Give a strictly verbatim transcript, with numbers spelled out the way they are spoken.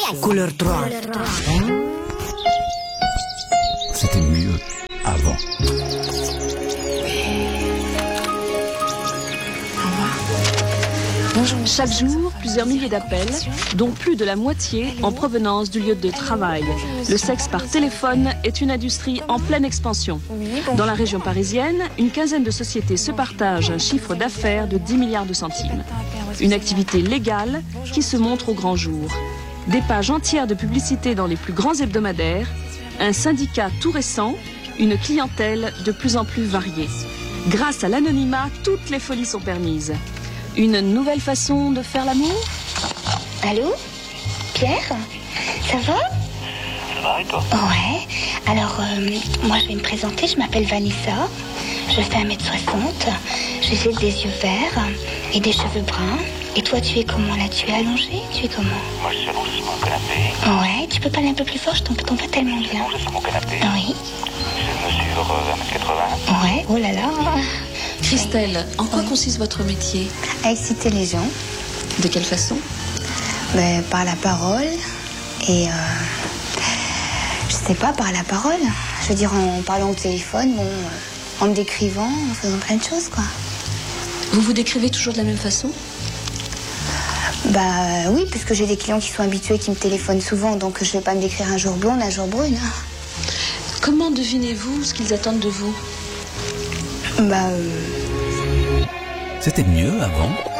Couleur trois. C'était mieux avant. Chaque jour, plusieurs milliers d'appels, dont plus de la moitié en provenance du lieu de travail. Le sexe par téléphone est une industrie en pleine expansion. Dans la région parisienne, une quinzaine de sociétés se partagent un chiffre d'affaires de dix milliards de centimes. Une activité légale qui se montre au grand jour. Des pages entières de publicité dans les plus grands hebdomadaires, un syndicat tout récent, une clientèle de plus en plus variée. Grâce à l'anonymat, toutes les folies sont permises. Une nouvelle façon de faire l'amour ? Allô ? Pierre ? Ça va ? Ça va et toi ? Ouais. Alors, euh, moi je vais me présenter, je m'appelle Vanessa. Je fais un mètre soixante. J'ai des yeux verts et des cheveux bruns. Et toi, tu es comment là ? Tu es allongé ? Tu es comment ? Moi je suis allongé sur mon canapé. Ouais, tu peux parler un peu plus fort, je t'entends pas tellement Je suis bien. allongé sur mon canapé. Oui. Je mesure euh, un mètre quatre-vingts. Ouais, oh là là. Christelle, en quoi consiste votre métier ? À exciter les gens. De quelle façon ? Ben, par la parole et euh, je sais pas, par la parole. Je veux dire, en parlant au téléphone, bon, euh, en me décrivant, en faisant plein de choses, quoi. Vous vous décrivez toujours de la même façon ? Bah oui, parce que j'ai des clients qui sont habitués, qui me téléphonent souvent, donc je vais pas me décrire un jour blonde, un jour brune. Comment devinez-vous ce qu'ils attendent de vous ? Bah... Euh... C'était mieux avant.